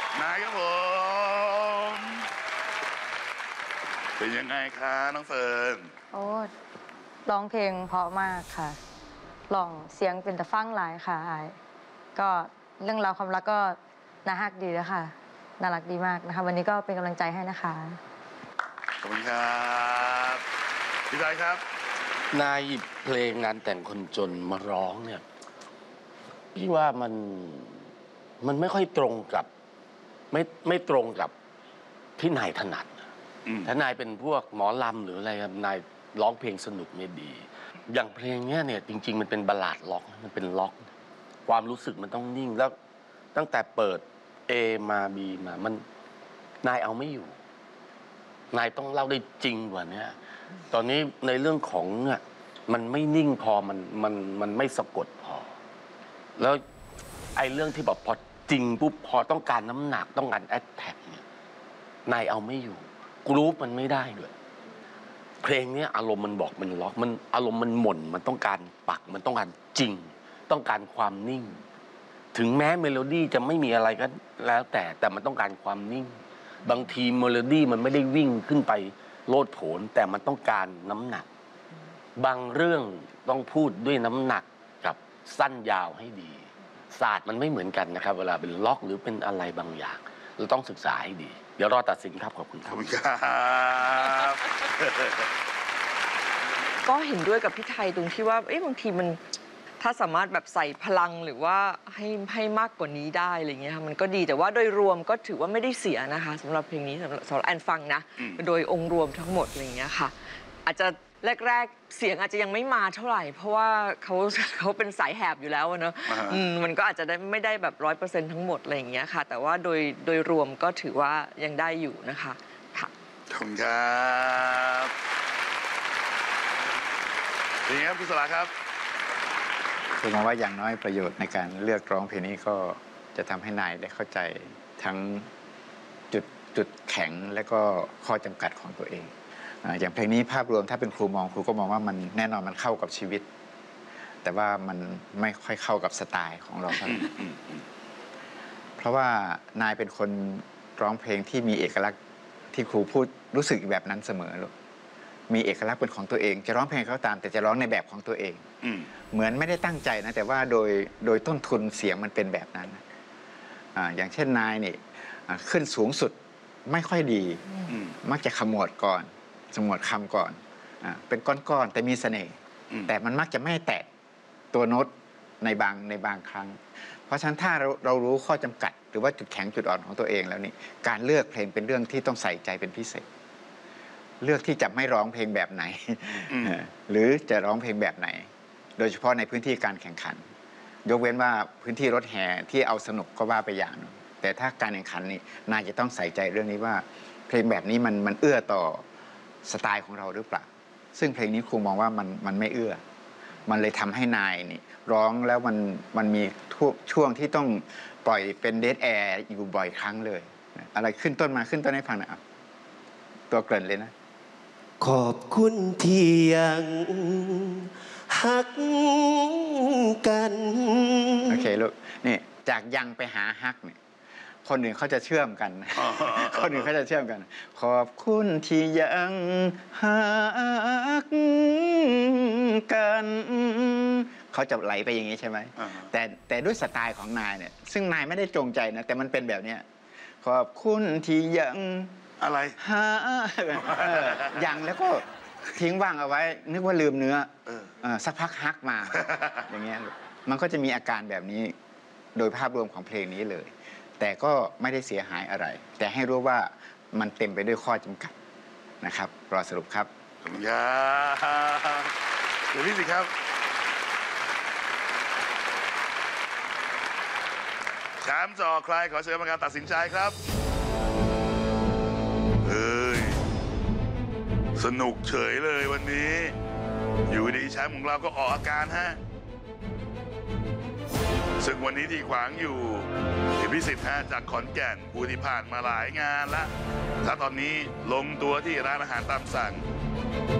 นายครับผมเป็นยังไงคะน้องเฟิร์นโอ้ร้องเพลงเพราะมากค่ะร้องเสียงเป็นตะฟังหลายค่ะก็เรื่องราวความรักก็น่าฮักดีแล้วค่ะน่ารักดีมากนะคะวันนี้ก็เป็นกำลังใจให้นะคะขอบคุณครับพี่ชายครับนายหยิบเพลงงานแต่งคนจนมาร้องเนี่ยพี่ว่ามันไม่ค่อยตรงกับไม่ตรงกับที่นายถนัดถ้านายเป็นพวกหมอลำหรืออะไรครับนายร้องเพลงสนุกเนี่ยดีอย่างเพลงเนี้ยเนี่ยจริงๆมันเป็นบัลลาดล็อกมันเป็นล็อกความรู้สึกมันต้องนิ่งแล้วตั้งแต่เปิด A มา B มามันนายเอาไม่อยู่นายต้องเล่าได้จริงกว่านี้ตอนนี้ในเรื่องของเนี่ยมันไม่นิ่งพอมันไม่สะกดพอแล้วไอ้เรื่องที่แบบพอจริงปุ๊บพอต้องการน้ำหนักต้องการแอทแทกเนี่ยนายเอาไม่อยู่กรุ๊ปมันไม่ได้ด้วยเพลงนี้อารมณ์มันบอกมันล็อกมันอารมณ์มันหม่นมันต้องการปักมันต้องการจริงต้องการความนิ่งถึงแม้เมโลดี้จะไม่มีอะไรก็แล้วแต่มันต้องการความนิ่งบางทีเมโลดี้มันไม่ได้วิ่งขึ้นไปโลดโผนแต่มันต้องการน้ำหนักบางเรื่องต้องพูดด้วยน้ำหนักกับสั้นยาวให้ดีศาสตร์มันไม่เหมือนกันนะครับเวลาเป็นล็อกหรือเป็นอะไรบางอย่างเราต้องศึกษาให้ดีเดี๋ยวรอตัดสินครับขอบคุณครับก็เห็นด้วยกับพี่ไทยตรงที่ว่าบางทีมันถ้าสามารถแบบใส่พลังหรือว่าให้มากกว่านี้ได้อะไรเงี้ยมันก็ดีแต่ว่าโดยรวมก็ถือว่าไม่ได้เสียนะคะสำหรับเพลงนี้สำหรับแอนฟังนะโดยองค์รวมทั้งหมดอะไรเงี้ยค่ะอาจจะแรกๆเสียงอาจจะยังไม่มาเท่าไหร่เพราะว่าเขาเป็นสายแหบอยู่แล้วเนอะมันก็อาจจะไม่ได้แบบ100%ทั้งหมดอะไรอย่างเงี้ยค่ะแต่ว่าโดยรวมก็ถือว่ายังได้อยู่นะคะค่ะขอบคุณครับเป็นไงครับคุณสลาครับคือมองว่าอย่างน้อยประโยชน์ในการเลือกร้องเพลงนี้ก็จะทำให้นายได้เข้าใจทั้งจุดแข็งและก็ข้อจำกัดของตัวเองอย่างเพลงนี้ภาพรวมถ้าเป็นครูก็มองว่ามันแน่นอนมันเข้ากับชีวิตแต่ว่ามันไม่ค่อยเข้ากับสไตล์ของเราเท่าไหร่เพราะว่านายเป็นคนร้องเพลงที่มีเอกลักษณ์ที่ครูพูดรู้สึกแบบนั้นเสมอลูกมีเอกลักษณ์เป็นของตัวเองจะร้องเพลงเขาตามแต่จะร้องในแบบของตัวเองเหมือนไม่ได้ตั้งใจนะแต่ว่าโดยต้นทุนเสียงมันเป็นแบบนั้นอย่างเช่นนายนี่ขึ้นสูงสุดไม่ค่อยดีมักจะขมวดก่อนสมวดคำก่อนเป็นก้อนๆแต่มีเสน่ห์แต่มันมักจะไม่แตะตัวโน้ตในบางครั้งเพราะฉะนั้นถ้าเรารู้ข้อจำกัดหรือว่าจุดแข็งจุดอ่อนของตัวเองแล้วนี่การเลือกเพลงเป็นเรื่องที่ต้องใส่ใจเป็นพิเศษเลือกที่จะไม่ร้องเพลงแบบไหนหรือจะร้องเพลงแบบไหนโดยเฉพาะในพื้นที่การแข่งขันยกเว้นว่าพื้นที่รถแห่ที่เอาสนุกก็ว่าไปอย่างนึงแต่ถ้าการแข่งขันนี่นายจะต้องใส่ใจเรื่องนี้ว่าเพลงแบบนี้มันเอื้อต่อสไตล์ของเราหรือเปล่าซึ่งเพลงนี้ครูมองว่ามันไม่เอื้อมันเลยทำให้นายนี่ร้องแล้วมันมีช่วงที่ต้องปล่อยเป็นเดดแอร์อยู่บ่อยครั้งเลยอะไรขึ้นต้นให้ฟังหน่อยตัวเกริ่นเลยนะขอบคุณที่ยังฮักกันโอเคลูกนี่จากยังไปหาฮักเนี่ยคนอื่นเขาจะเชื่อมกันคนอื่นเขาจะเชื่อมกันขอบคุณที่ยังฮักกันเขาจะไหลไปอย่างนี้ใช่ไหมแต่ด้วยสไตล์ของนายเนี่ยซึ่งนายไม่ได้จงใจนะแต่มันเป็นแบบนี้ขอบคุณที่ยังอะไรยังแล้วก็ทิ้งว่างเอาไว้นึกว่าลืมเนื้อสักพักฮักมาอย่างเงี้ยมันก็จะมีอาการแบบนี้โดยภาพรวมของเพลงนี้เลยแต่ก็ไม่ได้เสียหายอะไรแต่ให้รู้ว่ามันเต็มไปด้วยข้อจำกัดนะครับรอสรุปครับขอบคุณครับเดี๋ยวพี่สิครับแชมป์จ่อใครขอเชิญกรรมการตัดสินใจครับสนุกเฉยเลยวันนี้อยู่ดีแชมป์ของเราก็ออกอาการฮะซึ่งวันนี้ที่ขวางอยู่พิสิทธิ์จากขอนแก่นผู้ที่ผ่านมาหลายงานแล้วถ้าตอนนี้ลงตัวที่ร้านอาหารตามสั่ง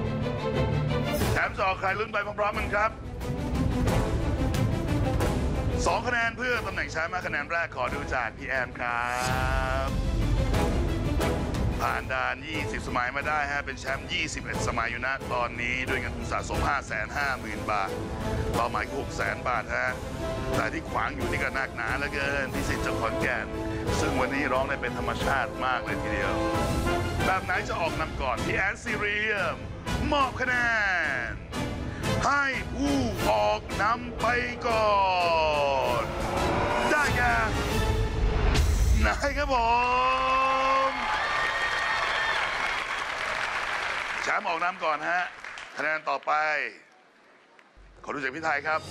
แชมป์จ่อใครลุ้นไปพร้อมๆกันครับ 2 คะแนนเพื่อตำแหน่งแชมป์คะแนนแรกขอดูจากพี่แอนครับ ผ่านด่าน 20 สมัยมาได้ฮะ เป็นแชมป์ 21 สมัยอยู่นะตอนนี้ด้วยเงินทุนสะสม 550,000 บาทเป้าหมายคือ600,000 บาทฮะ แต่ที่ขวางอยู่นี่ก็หนักหนาเหลือเกินพิสิทธิ์จากขอนแก่นซึ่งวันนี้ร้องได้เป็นธรรมชาติมากเลยทีเดียว แบบไหนจะออกนำก่อนพี่แอนซีเรียมมอบคะแนนให้ผู้ออกนำไปก่อน ได้แก่นายครับผมแชมป์ออกนำก่อนฮะคะแนนต่อไปขอดูจากพี่ไทยครับ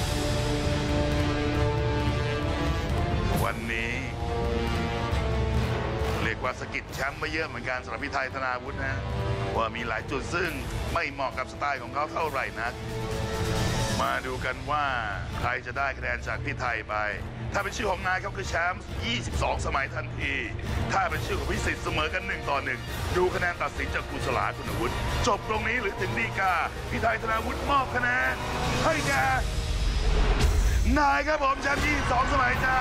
วันนี้เรียกว่าสกิดแชมป์มาเยอะเหมือนกันสำหรับพี่ไทยธนาวุฒินะว่ามีหลายจุดซึ่งไม่เหมาะกับสไตล์ของเขาเท่าไหร่นักมาดูกันว่าใครจะได้คะแนนจากพี่ไทยไปถ้าเป็นชื่อของนายเขาคือแชมป์22 สมัยทันทีถ้าเป็นชื่อของพิสิทธิ์เสมอกัน1-1ดูคะแนนตัดสินจากครูสลาคุณวุฒิจบตรงนี้หรือถึงฎีกาพี่ไทยธนาวุฒิมอบคะแนนให้แก่นายครับผมแชมป์22 สมัยจ้า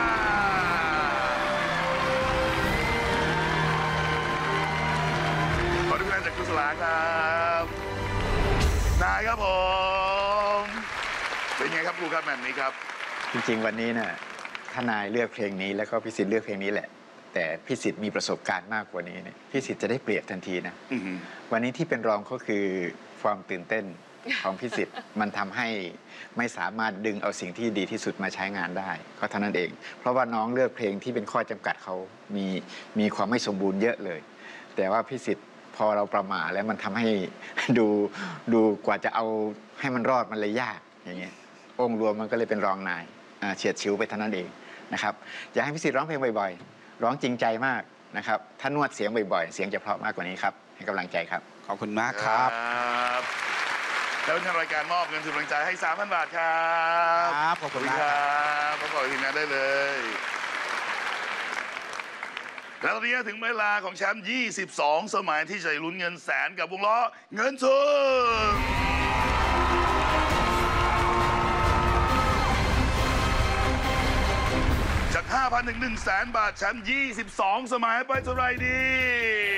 ขอดูคะแนนจากครูสลาครับนายครับผมเป็นไงครับครูครับแมตช์นี้ครับจริงๆวันนี้เนี่ยถ้านายเลือกเพลงนี้แล้วก็พิสิทธิ์เลือกเพลงนี้แหละแต่พิสิทธิ์มีประสบการณ์มากกว่านี้เนี่ยพิสิทธิ์จะได้เปรียบทันทีนะวันนี้ที่เป็นรองก็คือความตื่นเต้นของพิสิทธิ์มันทำให้ไม่สามารถดึงเอาสิ่งที่ดีที่สุดมาใช้งานได้ก็เท่านั้นเองเพราะว่าน้องเลือกเพลงที่เป็นข้อจำกัดเขามีความไม่สมบูรณ์เยอะเลยแต่ว่าพิสิทธิ์พอเราประมาทแล้วมันทำให้ดูกว่าจะเอาให้มันรอดมันเลยยากอย่างเงี้ยองค์รวมมันก็เลยเป็นรองนายเฉียดฉิวไปเท่านั้นเองนะครับอยากให้พิสิทธิ์ร้องเพลงบ่อยๆร้องจริงใจมากนะครับถ้านวดเสียงบ่อยๆเสียงจะเพราะมากกว่านี้ครับให้กำลังใจครับขอบคุณมากครับแล้วทางรายการมอบเงินทุนกำลังใจให้ 3,000 บาทครับครับขอบคุณมากครับพบกับทีมงานได้เลยแล้วตอนนี้ถึงเวลาของแชมป์22 สมัยที่จะลุ้นเงินแสนกับวงล้อเงินทุนจาก 5,000 ถึง 100,000 บาทแชมป์22 สมัยไปเท่าไรดี